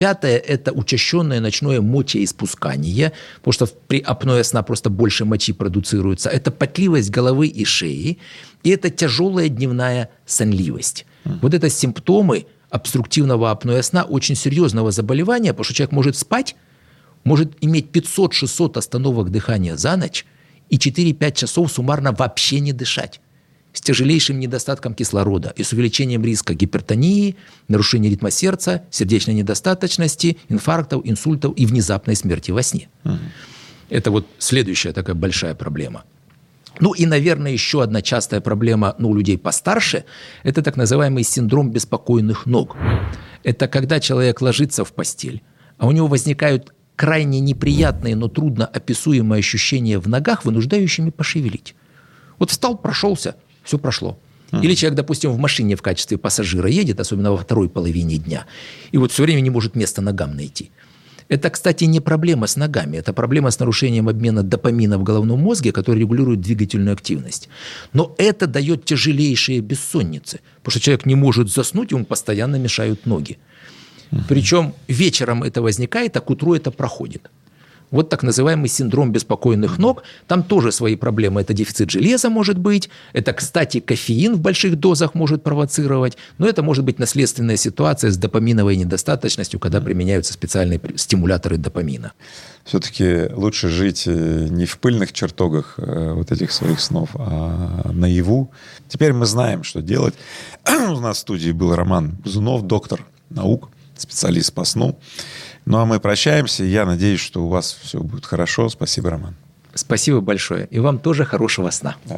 Пятое – это учащенное ночное мочеиспускание, потому что при апное сна просто больше мочи продуцируется. Это потливость головы и шеи, и это тяжелая дневная сонливость. Вот это симптомы обструктивного апноэ сна очень серьезного заболевания, потому что человек может спать, может иметь 500-600 остановок дыхания за ночь и 4-5 часов суммарно вообще не дышать. С тяжелейшим недостатком кислорода и с увеличением риска гипертонии, нарушения ритма сердца, сердечной недостаточности, инфарктов, инсультов и внезапной смерти во сне. Это вот следующая такая большая проблема. Ну и, наверное, еще одна частая проблема у людей постарше – это так называемый синдром беспокойных ног. Это когда человек ложится в постель, а у него возникают крайне неприятные, но трудно описуемые ощущения в ногах, вынуждающими пошевелить. Вот встал, прошелся, все прошло. Или человек, допустим, в машине в качестве пассажира едет, особенно во второй половине дня, и вот все время не может места ногам найти. Это, кстати, не проблема с ногами, это проблема с нарушением обмена допамина в головном мозге, который регулирует двигательную активность. Но это дает тяжелейшие бессонницы, потому что человек не может заснуть, ему постоянно мешают ноги. Причем вечером это возникает, а к утру это проходит. Вот так называемый синдром беспокойных ног. Там тоже свои проблемы. Это дефицит железа может быть. Это, кстати, кофеин в больших дозах может провоцировать. Но это может быть наследственная ситуация с допаминовой недостаточностью, когда применяются специальные стимуляторы допамина. Все-таки лучше жить не в пыльных чертогах вот этих своих снов, а наяву. Теперь мы знаем, что делать. У нас в студии был Роман Бузунов, доктор наук, специалист по сну. Ну, а мы прощаемся. Я надеюсь, что у вас все будет хорошо. Спасибо, Роман. Спасибо большое. И вам тоже хорошего сна. Да.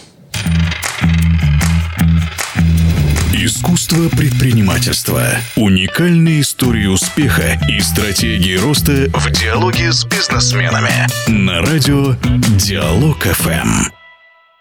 Искусство предпринимательства. Уникальные истории успеха и стратегии роста в диалоге с бизнесменами. На радио Диалог ФМ.